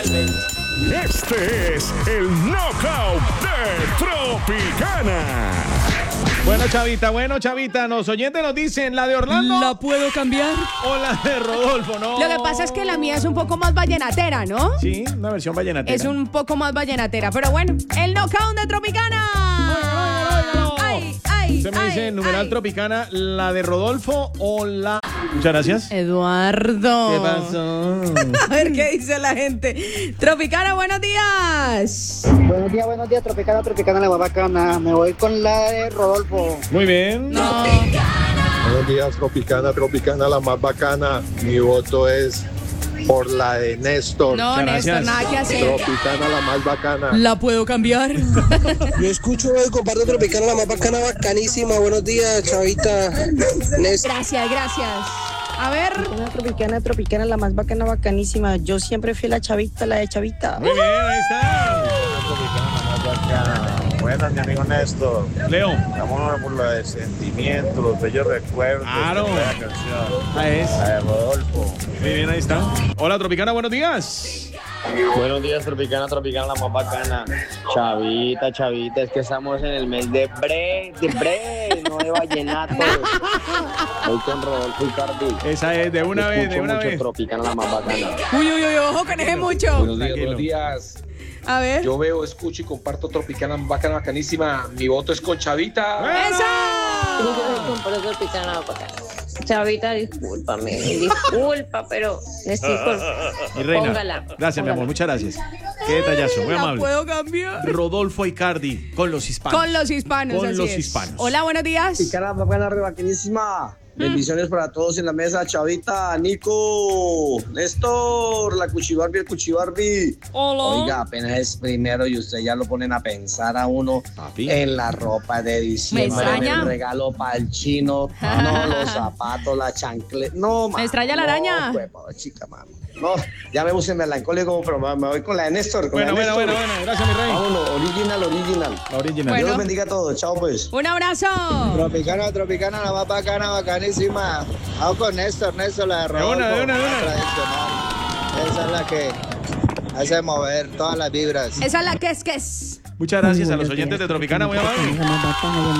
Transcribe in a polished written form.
Este es el Knockout de Tropicana. Bueno, Chavita, los oyentes nos dicen, ¿la de Orlando? ¿La puedo cambiar? ¿O la de Rodolfo? No. Lo que pasa es que la mía es un poco más vallenatera, ¿no? Sí, una versión vallenatera. Es un poco más vallenatera, pero bueno, el Knockout de Tropicana. Óigalo. Ay, Usted me dice, numeral Tropicana, ¿la de Rodolfo o la...? Muchas gracias. Eduardo. ¿Qué pasó? A ver qué dice la gente. Tropicana, buenos días. Buenos días, Tropicana, la más bacana. Me voy con la de Rodolfo. Muy bien. No. Buenos días, Tropicana, la más bacana. Mi voto es por la de Néstor. No, Muchas Néstor, gracias. nada que hacer. Tropicana, la más bacana. ¿La puedo cambiar? Yo escucho y comparto Tropicana, la más bacana, bacanísima. Buenos días, Chavita. Gracias. A ver. Tropicana, la más bacana, bacanísima. Yo siempre fui la Chavita, la de Chavita. Muy bien, ahí está. Tropicana, la más bacana. Buenas, mi amigo Néstor. Leo. Vámonos por la de sentimientos, los bellos recuerdos. Claro. De la canción. Ahí es. La de Rodolfo. Muy bien, ahí está. Hola, Tropicana, buenos días. Buenos días, Tropicana, la más bacana. Chavita, es que estamos en el mes de bre, no de vallenato. Voy con Rodolfo y Cardi. Esa es de una vez, de Escucho una mucho vez. Tropicana, la más bacana. Uy, ojo, que deje mucho. Tranquilo. días. A ver. Yo veo, escucho y comparto Tropicana, bacana, bacanísima. Mi voto es con Chavita. ¡Eso! Chavita, disculpa, pero necesito. Mi reina. Póngala. Gracias, mi amor, muchas gracias. Qué detallazo, muy ¿La amable. puedo cambiar? Rodolfo Icardi con los hispanos. Con los hispanos, Con así los es. hispanos. Hola, buenos días. Tropicana, bacana, bacanísima. Bendiciones para todos en la mesa, Chavita, Nico, Néstor, la Cuchibarbi, el Cuchibarbi. Hola. Oiga, apenas es primero y usted ya lo ponen a pensar a uno Papi. en la ropa de diciembre, Me extraña. en el regalo para el chino, no los zapatos, la chancleta, no, Me extraña la araña. No, chica, mami. No, ya me puse melancólico, pero me voy con la de Néstor. Bueno, gracias, mi rey. Vámonos, original. La original. Bueno. Dios los bendiga a todos, chao pues. Un abrazo. Tropicana, la más bacana, bacanísima. Vamos con Néstor, la de Rodolfo. De una. Tradicional. Esa es la que hace mover todas las vibras. Esa es la que es. Muchas gracias a los oyentes de Tropicana, muy amables.